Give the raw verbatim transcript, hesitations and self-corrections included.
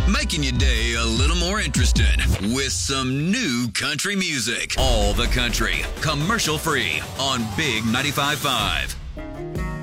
making your day a little more interesting with some new country music. All the country, commercial free on Big ninety-five point five.